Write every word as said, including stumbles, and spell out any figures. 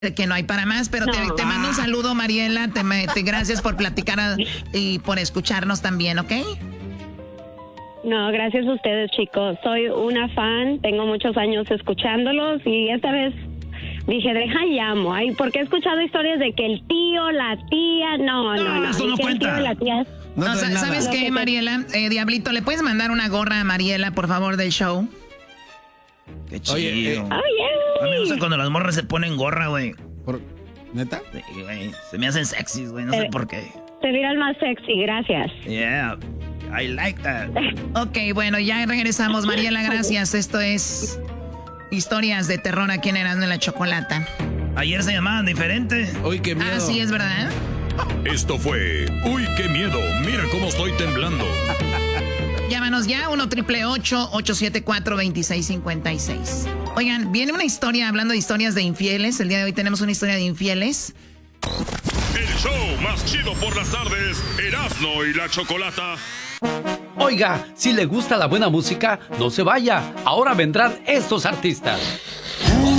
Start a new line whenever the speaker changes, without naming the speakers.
que no hay para más, pero no. te, te mando un saludo, Mariela. Te, te, gracias por platicar a, y por escucharnos también, ¿ok?
No, gracias a ustedes, chicos. Soy una fan, tengo muchos años escuchándolos y esta vez dije, deja llamo. Ay, porque he escuchado historias de que el tío, la tía, no, no, no.
no eso no cuenta.
La tía...
No, no, ¿sabes qué, Mariela? Eh, Diablito, ¿le puedes mandar una gorra a Mariela, por favor, del show?
Qué chido. Oye, eh,
oh, yeah.
A mí me gusta cuando las morras se ponen gorra, güey.
¿Neta?
Sí, güey. Se me hacen sexys, güey. No eh, sé por qué.
Te miran más sexy, gracias.
Yeah. I like that.
Ok, bueno, ya regresamos. Mariela, gracias. Esto es Historias de Terror aquí en Erasmo y la Chocolata.
Ayer se llamaban diferente.
Uy, qué miedo.
Ah, sí, es verdad.
Esto fue Uy, qué miedo. Mira cómo estoy temblando.
Llámanos ya, uno triple ocho, ocho siete cuatro, dos seis cinco seis. Oigan, viene una historia, hablando de historias de infieles. El día de hoy tenemos una historia de infieles.
El show más chido por las tardes, Erasmo y la Chocolata.
Oiga, si le gusta la buena música, no se vaya. Ahora vendrán estos artistas.